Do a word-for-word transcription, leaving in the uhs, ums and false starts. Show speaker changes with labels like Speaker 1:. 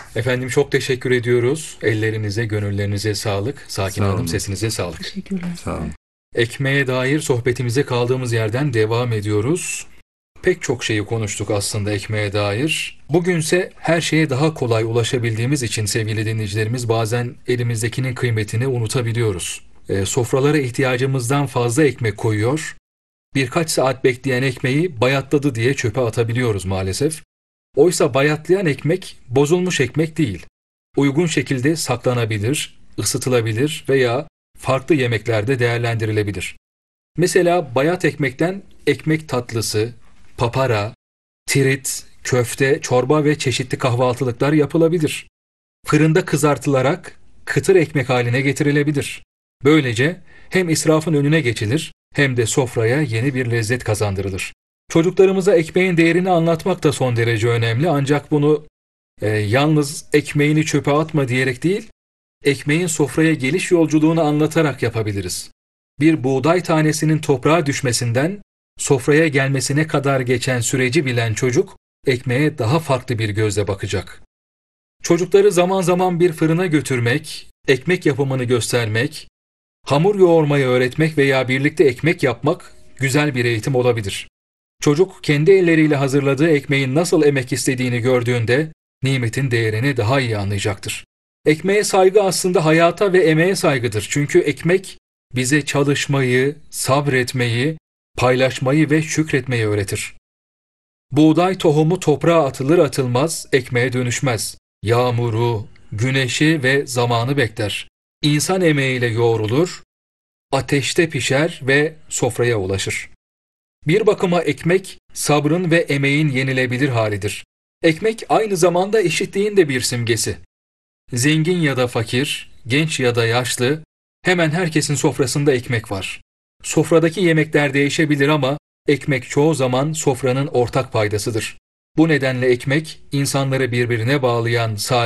Speaker 1: Efendim çok teşekkür ediyoruz. Ellerinize, gönüllerinize sağlık. Sakin
Speaker 2: Sağ
Speaker 1: Hanım,
Speaker 2: olun.
Speaker 1: sesinize sağlık.
Speaker 3: Teşekkürler
Speaker 2: Sağ
Speaker 3: size.
Speaker 2: olun.
Speaker 1: Ekmeğe dair sohbetimize kaldığımız yerden devam ediyoruz. Pek çok şeyi konuştuk aslında ekmeğe dair. Bugünse her şeye daha kolay ulaşabildiğimiz için sevgili dinleyicilerimiz bazen elimizdekinin kıymetini unutabiliyoruz. E, sofralara ihtiyacımızdan fazla ekmek koyuyor. Birkaç saat bekleyen ekmeği bayatladı diye çöpe atabiliyoruz maalesef. Oysa bayatlayan ekmek bozulmuş ekmek değil. Uygun şekilde saklanabilir, ısıtılabilir veya farklı yemeklerde değerlendirilebilir. Mesela bayat ekmekten ekmek tatlısı, papara, tirit, köfte, çorba ve çeşitli kahvaltılıklar yapılabilir. Fırında kızartılarak kıtır ekmek haline getirilebilir. Böylece hem israfın önüne geçilir hem de sofraya yeni bir lezzet kazandırılır. Çocuklarımıza ekmeğin değerini anlatmak da son derece önemli ancak bunu e, yalnız ekmeğini çöpe atma diyerek değil, ekmeğin sofraya geliş yolculuğunu anlatarak yapabiliriz. Bir buğday tanesinin toprağa düşmesinden sofraya gelmesine kadar geçen süreci bilen çocuk ekmeğe daha farklı bir gözle bakacak. Çocukları zaman zaman bir fırına götürmek, ekmek yapımını göstermek, hamur yoğurmayı öğretmek veya birlikte ekmek yapmak güzel bir eğitim olabilir. Çocuk kendi elleriyle hazırladığı ekmeğin nasıl emek istediğini gördüğünde nimetin değerini daha iyi anlayacaktır. Ekmeğe saygı aslında hayata ve emeğe saygıdır. Çünkü ekmek bize çalışmayı, sabretmeyi, paylaşmayı ve şükretmeyi öğretir. Buğday tohumu toprağa atılır atılmaz ekmeğe dönüşmez. Yağmuru, güneşi ve zamanı bekler. İnsan emeğiyle yoğrulur, ateşte pişer ve sofraya ulaşır. Bir bakıma ekmek, sabrın ve emeğin yenilebilir halidir. Ekmek aynı zamanda eşitliğin de bir simgesi. Zengin ya da fakir, genç ya da yaşlı, hemen herkesin sofrasında ekmek var. Sofradaki yemekler değişebilir ama ekmek çoğu zaman sofranın ortak paydasıdır. Bu nedenle ekmek, insanları birbirine bağlayan